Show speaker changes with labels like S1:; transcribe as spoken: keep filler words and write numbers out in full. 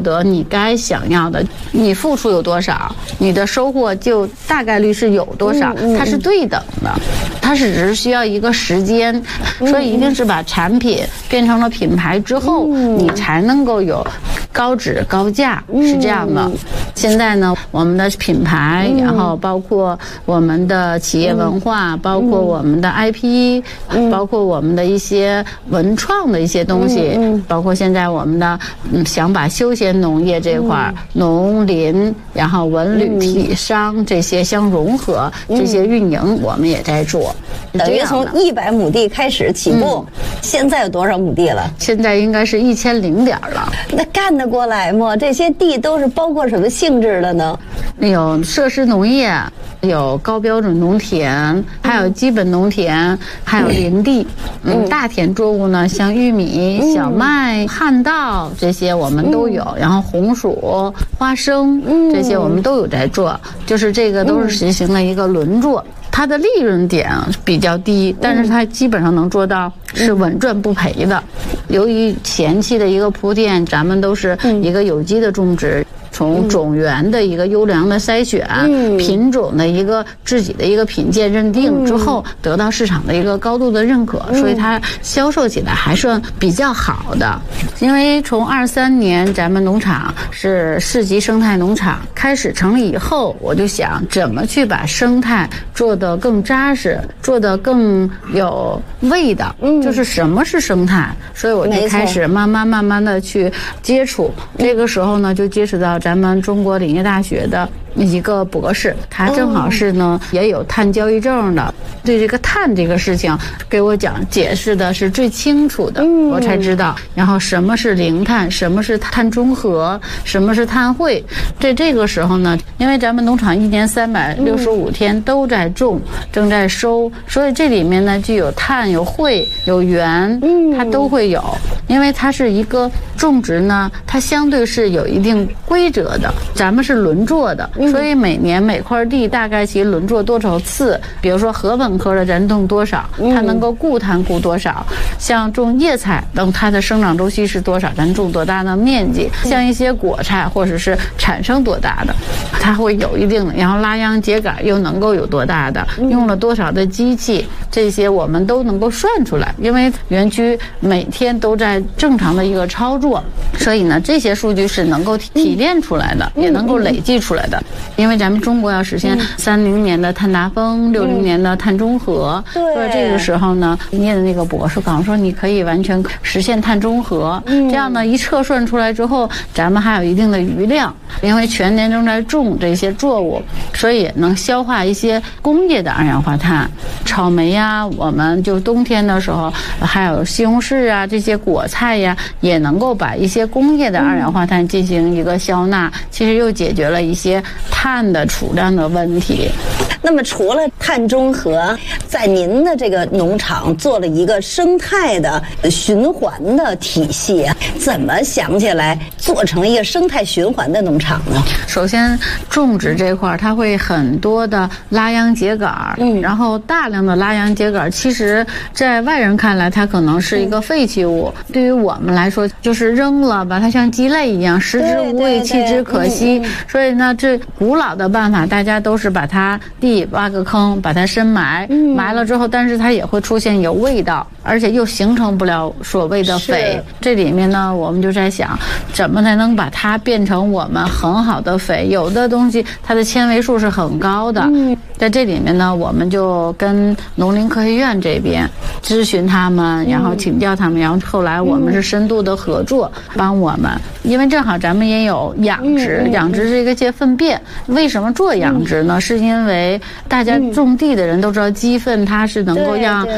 S1: 得你该想要的，你付出有多少，你的收获就大概率是有多少，它是对等的，它是只是需要一个时间，所以一定是把产品变成了品牌之后，你才能够有高质高价，是这样的。现在呢，我们的品牌，然后包括我们的企业文化，包括我们的 I P，包括我们的一些文创的一些东西，包括现在我们的嗯想把休闲农业这块、农林，然后文旅体商这些相融合，这些运营我们也在做。
S2: 等于从一百亩地开始起步，现在有多少亩地了？
S1: 现在应该是一千零点了。
S2: 那干得过来吗？这些地都是包括什么性质的呢？
S1: 有设施农业，有高标准农田，还有基本农田，还有林地。嗯，大田作物呢，像玉米、小麦、旱稻这些我们都有，然后红薯、花生这些我们都有在做，就是这个都是实行了一个轮作。它的利润点比较低，但是它基本上能做到是稳赚不赔的。由于前期的一个铺垫，咱们都是一个有机的种植，从种源的一个优良的筛选、嗯、品种的一个自己的一个品鉴认定之后，嗯、得到市场的一个高度的认可，嗯、所以它销售起来还算比较好的。因为从二三年咱们农场是市级生态农场开始成立以后，我就想怎么去把生态做得更扎实，做得更有味道，嗯、就是什么是生态，所以我就开始慢慢慢慢的去接触。这个时候呢，就接触到咱们中国林业大学的一个博士，他正好是呢、嗯、也有碳交易证的，对这个碳这个事情给我讲解释的是最清楚的，嗯、我才知道，然后什么是零碳，什么是碳中和，什么是碳汇。在这个时候呢，因为咱们农场一年三百六十五天都在种，嗯、正在收，所以这里面呢就有碳、有汇、有源，它都会有。因为它是一个种植呢，它相对是有一定规则的，咱们是轮作的，所以每年每块地大概其轮作多少次，比如说禾本科的咱种多少，它能够固碳固多少，像种叶菜等它的生长周期是多少，咱种多大的面积，像一些果菜或者是产生多大的，它会有一定的，然后拉秧秸秆又能够有多大的，用了多少的机器，这些我们都能够算出来，因为园区每天都在正常的一个操作，所以呢这些数据是能够提炼出来的，也能够累计出来的。因为咱们中国要实现三零年的碳达峰，六零年的碳中和，所以这个时候呢，你的那个博士告诉说你可以完全实现碳中和，这样呢一测算出来之后，咱们还有一定的余量，因为全年正在种这些作物，所以能消化一些工业的二氧化碳。草莓呀，我们就冬天的时候还有西红柿啊，这些果菜呀，也能够把一些工业的二氧化碳进行一个消纳，其实又解决了一些碳的储量的问题。
S2: 那么除了碳中和，在您的这个农场做了一个生态的循环的体系啊，怎么想起来做成一个生态循环的农场呢？
S1: 首先种植这块它会很多的拉秧秸秆，嗯，然后大量的拉秧秸秆，其实在外人看来它可能是一个废弃物，嗯、对于我们来说就是扔了，把它像鸡肋一样，食之无味，弃之可惜。嗯嗯、所以呢，这古老的办法，大家都是把它地挖个坑，把它深埋，嗯、埋了之后，但是它也会出现有味道，而且又形成不了所谓的肥。这里面呢，我们就在想，怎么才能把它变成我们很好的肥？有的东西它的纤维数是很高的，嗯、在这里面呢，我们就跟农林科学院这边咨询他们，然后请教他们，然后后来我们是深度的合作，帮我们，因为正好咱们也有养殖，养殖是一个借粪便。为什么做养殖呢？是因为大家种地的人都知道鸡粪它是能够让